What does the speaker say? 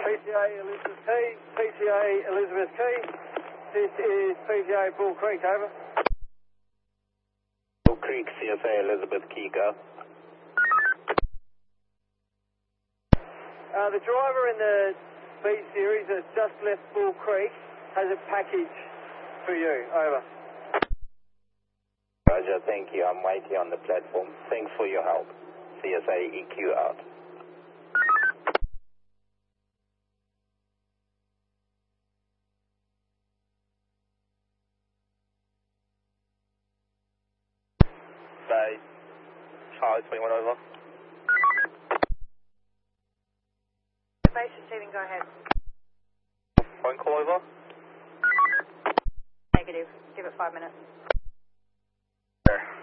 PCA Elizabeth Key, PCA Elizabeth Key. This is PCA Bull Creek, over. Bull Creek, CSA Elizabeth Key, go. The driver in the B series that's just left Bull Creek has a package for you, over. Roger, thank you. I'm waiting on the platform. Thanks for your help. CSA EQ out. Bay, Charlie 21 over. Base receiving, go ahead. Phone call over. Negative. Give it 5 minutes. Yeah.